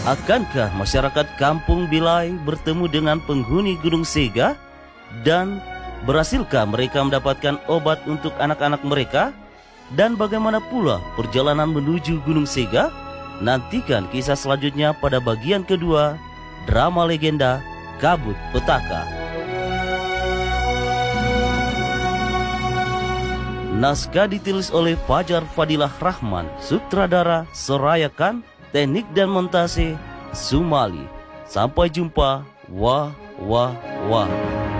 Akankah masyarakat Kampung Bilai bertemu dengan penghuni Gunung Sega? Dan berhasilkah mereka mendapatkan obat untuk anak-anak mereka? Dan bagaimana pula perjalanan menuju Gunung Sega? Nantikan kisah selanjutnya pada bagian kedua drama legenda Kabut Petaka. Naskah ditulis oleh Fajar Fadilah Rahman, sutradara Soraya Khan, teknik dan montase Sumali. Sampai jumpa. Wah, wah, wah.